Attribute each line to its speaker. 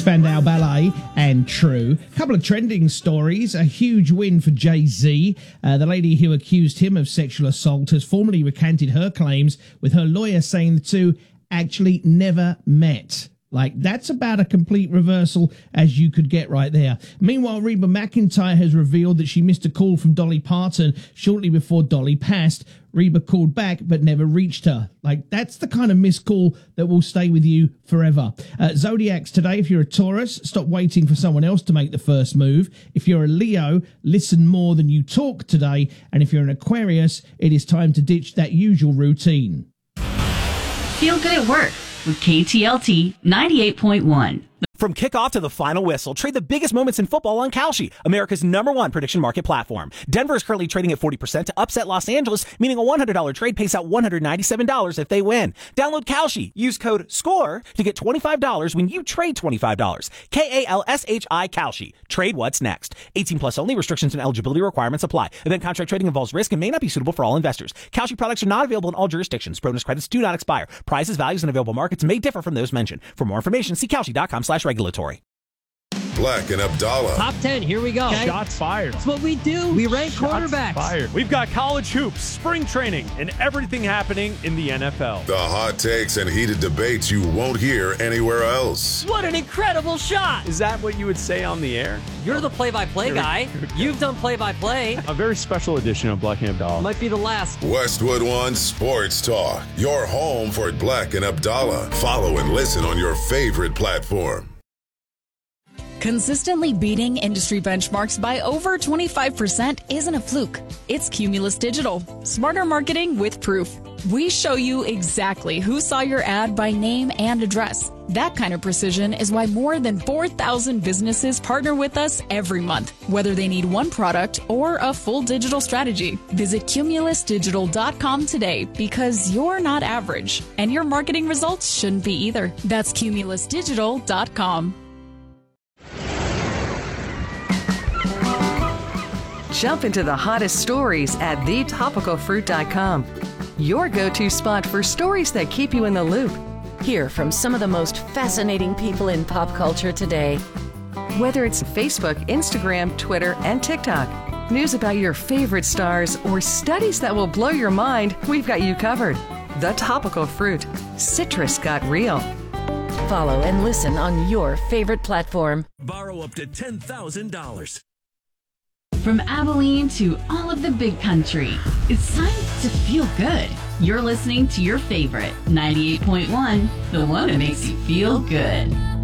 Speaker 1: Spandau Ballet and True. A couple of trending stories. A huge win for Jay-Z. The lady who accused him of sexual assault has formally recanted her claims, with her lawyer saying the two actually never met. Like, that's about a complete reversal as you could get right there. Meanwhile, Reba McEntire has revealed that she missed a call from Dolly Parton shortly before Dolly passed. Reba called back but never reached her. Like, that's the kind of missed call that will stay with you forever. Zodiacs today, if you're a Taurus, stop waiting for someone else to make the first move. If you're a Leo, listen more than you talk today. And if you're an Aquarius, it is time to ditch that usual routine.
Speaker 2: Feel good at work with KTLT 98.1.
Speaker 3: From kickoff to the final whistle, trade the biggest moments in football on Kalshi, America's #1 prediction market platform. Denver is currently trading at 40% to upset Los Angeles, meaning a $100 trade pays out $197 if they win. Download Kalshi. Use code SCORE to get $25 when you trade $25. KALSHI Kalshi. Trade what's next. 18 plus only. Restrictions and eligibility requirements apply. Event contract trading involves risk and may not be suitable for all investors. Kalshi products are not available in all jurisdictions. Bonus credits do not expire. Prices, values, and available markets may differ from those mentioned. For more information, see Kalshi.com/regulatory.
Speaker 4: Black and Abdallah.
Speaker 5: Top 10, here we go.
Speaker 6: Okay? Shots fired.
Speaker 5: That's what we do. We rank quarterbacks.
Speaker 6: Fired. We've got college hoops, spring training, and everything happening in the NFL.
Speaker 4: The hot takes and heated debates you won't hear anywhere else.
Speaker 5: What an incredible shot.
Speaker 6: Is that what you would say on the air?
Speaker 5: You're the play-by-play guy. You've done play-by-play.
Speaker 6: A very special edition of Black and Abdallah.
Speaker 5: Might be the last.
Speaker 4: Westwood One Sports Talk. Your home for Black and Abdallah. Follow and listen on your favorite platform.
Speaker 7: Consistently beating industry benchmarks by over 25% isn't a fluke. It's Cumulus Digital. Smarter marketing with proof. We show you exactly who saw your ad by name and address. That kind of precision is why more than 4,000 businesses partner with us every month, whether they need one product or a full digital strategy. Visit cumulusdigital.com today, because you're not average, and your marketing results shouldn't be either. That's cumulusdigital.com.
Speaker 8: Jump into the hottest stories at thetopicalfruit.com. Your go-to spot for stories that keep you in the loop.
Speaker 9: Hear from some of the most fascinating people in pop culture today.
Speaker 8: Whether it's Facebook, Instagram, Twitter, and TikTok, news about your favorite stars, or studies that will blow your mind, we've got you covered. The Topical Fruit. Citrus got real.
Speaker 9: Follow and listen on your favorite platform.
Speaker 10: Borrow up to $10,000.
Speaker 2: From Abilene to all of the big country, it's time to feel good. You're listening to your favorite 98.1, the one that makes you feel good.